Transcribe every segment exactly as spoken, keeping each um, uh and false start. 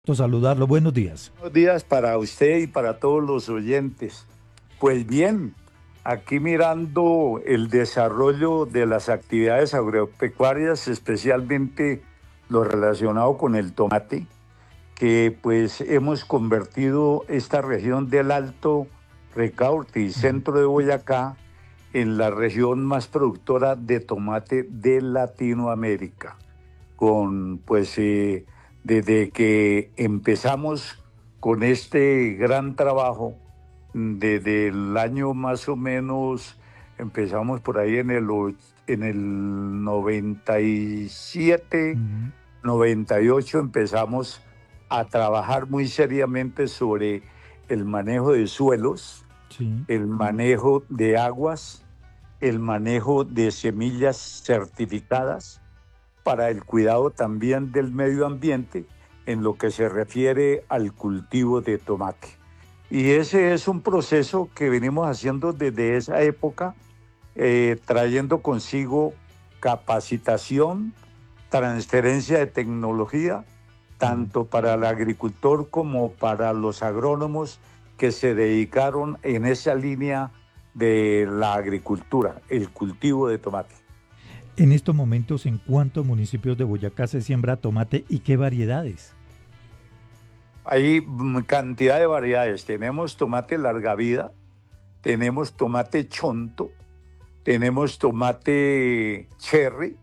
Saludarlo, buenos días. Buenos días para usted y para todos los oyentes. Pues bien, aquí mirando el desarrollo de las actividades agropecuarias, especialmente lo relacionado con el tomate, que pues hemos convertido esta región del Alto Ricaurte y Ujú. centro de Boyacá en la región más productora de tomate de Latinoamérica, con pues eh, desde que empezamos con este gran trabajo, mm, desde el año más o menos, empezamos por ahí en el, och- en el noventa y siete, Ujú. noventa y ocho, empezamos a trabajar muy seriamente sobre el manejo de suelos, Sí. el manejo de aguas, el manejo de semillas certificadas para el cuidado también del medio ambiente en lo que se refiere al cultivo de tomate. Y ese es un proceso que venimos haciendo desde esa época, eh, trayendo consigo capacitación, transferencia de tecnología, Sí. tanto para el agricultor como para los agrónomos que se dedicaron en esa línea de la agricultura, el cultivo de tomate. En estos momentos, ¿en cuántos municipios de Boyacá se siembra tomate y qué variedades? Hay mm, cantidad de variedades. Tenemos tomate larga vida, tenemos tomate chonto, tenemos tomate cherry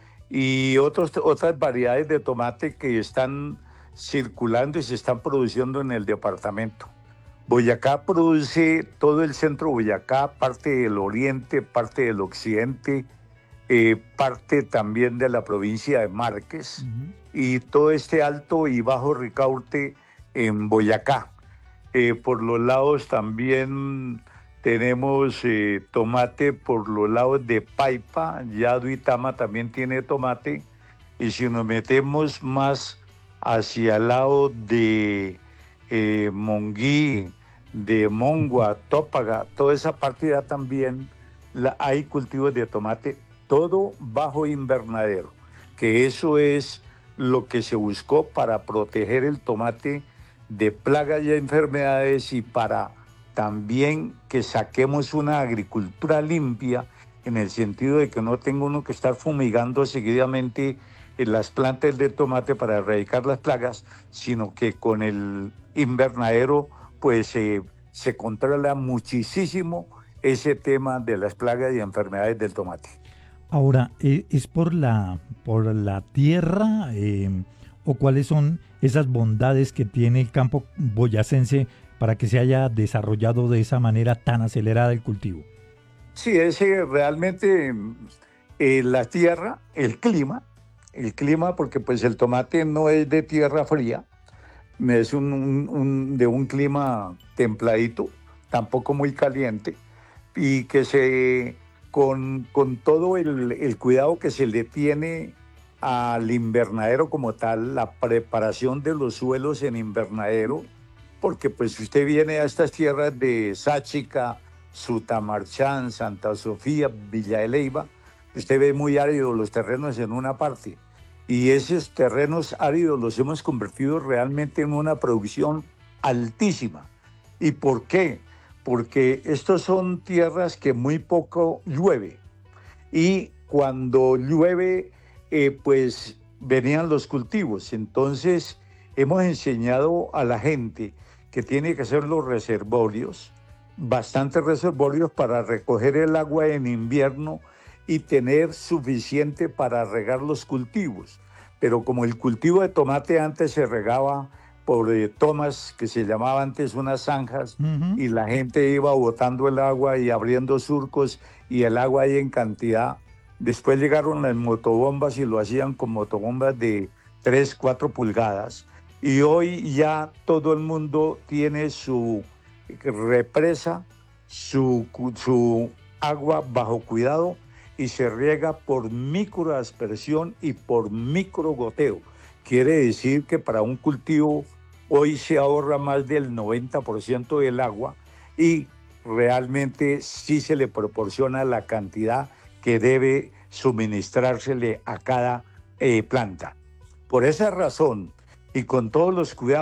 y otros, otras variedades de tomate que están circulando y se están produciendo en el departamento. Boyacá produce todo el centro de Boyacá, parte del oriente, parte del occidente, eh, parte también de la provincia de Márquez Ujú. y todo este alto y bajo Ricaurte en Boyacá. Eh, por los lados también tenemos eh, tomate por los lados de Paipa, ya Duitama también tiene tomate. Y si nos metemos más hacia el lado de eh, Monguí, de Mongua, Tópaga, toda esa parte ya también la, hay cultivos de tomate, todo bajo invernadero, que eso es lo que se buscó para proteger el tomate de plagas y enfermedades y para también que saquemos una agricultura limpia en el sentido de que no tenga uno que estar fumigando seguidamente en las plantas de tomate para erradicar las plagas, sino que con el invernadero pues eh, se controla muchísimo ese tema de las plagas y enfermedades del tomate. Ahora, eh, ¿es por la, por la tierra eh, o cuáles son esas bondades que tiene el campo boyacense para que se haya desarrollado de esa manera tan acelerada el cultivo? Sí, ese realmente eh, la tierra, el clima, el clima, porque pues el tomate no es de tierra fría, es un, un- un- de un clima templadito, tampoco muy caliente, y que se, con, con todo el, el cuidado que se le tiene al invernadero como tal, la preparación de los suelos en invernadero, porque pues si usted viene a estas tierras de Sáchica, Sutamarchán, Santa Sofía, Villa de Leyva, usted ve muy áridos los terrenos en una parte. Y esos terrenos áridos los hemos convertido realmente en una producción altísima. ¿Y por qué? Porque estos son tierras que muy poco llueve y cuando llueve, eh, pues venían los cultivos. Entonces, hemos enseñado a la gente que tiene que hacer los reservorios, bastantes reservorios para recoger el agua en invierno y tener suficiente para regar los cultivos. Pero como el cultivo de tomate antes se regaba por eh, tomas que se llamaban antes unas zanjas Ujú. y la gente iba botando el agua y abriendo surcos y el agua ahí en cantidad. Después llegaron las motobombas y lo hacían con motobombas de tres cuatro pulgadas. Y hoy ya todo el mundo tiene su represa, su, su agua bajo cuidado y se riega por microaspersión y por microgoteo. Quiere decir que para un cultivo hoy se ahorra más del noventa por ciento del agua y realmente sí se le proporciona la cantidad que debe suministrársele a cada eh, planta. Por esa razón, y con todos los cuidados.